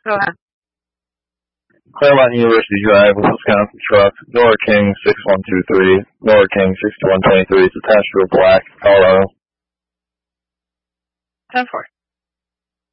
Go ahead. Claremont University Drive, Wisconsin truck, Nora King 6123, Nora King 6123. It's attached to a black Colorado. 10-4.